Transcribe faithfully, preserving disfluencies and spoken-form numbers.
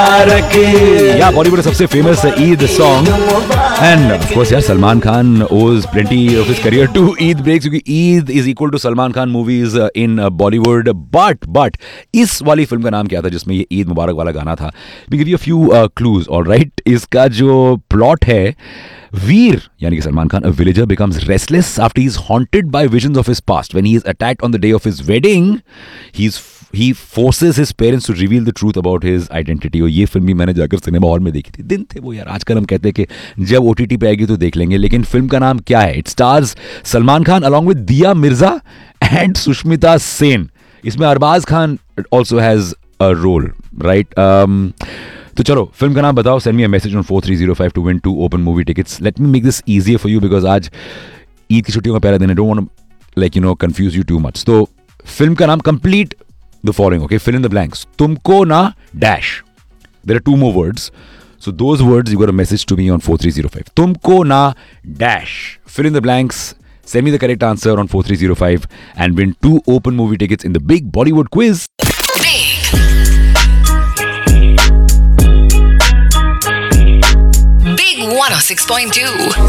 Yeah, Bollywood सबसे famous Eid song, and of course यार Salman Khan owes plenty of his career to Eid breaks क्योंकि Eid is equal to Salman Khan movies in Bollywood. But but इस वाली film का नाम क्या था जिसमें ये ईद मुबारक वाला गाना था? We give you a few uh, clues. All right, इसका जो plot है, वीर यानी कि Salman Khan, a villager becomes restless after he is haunted by visions of his past. When he is attacked on the day of his wedding, he's he forces his parents to reveal the truth about his identity. और ये film भी मैंने जाकर cinema hall में देखी थी. दिन थे वो यार. आजकल हम कहते हैं कि जब O T T पे आएगी तो देख लेंगे, लेकिन फिल्म का नाम क्या है? It stars Salman Khan along with दिया मिर्जा and सुष्मिता सेन. इसमें Arbaaz Khan also has a role, right? Um, तो चलो फिल्म का नाम बताओ. Send me a message on four three zero five to win to open movie tickets. Let me make this easier for you because आज ईद की छुट्टियों का पहला दिन है. Don't want to like you know confuse you too much. तो film का नाम complete the following. Okay, fill in the blanks. तुमको ना dash. There are to more words, so those words you got a message to me on four three zero five. Tumko na dash. Fill in the blanks. Send me the correct answer on four three zero five and win two open movie tickets in the big Bollywood quiz. Big one oh six point two.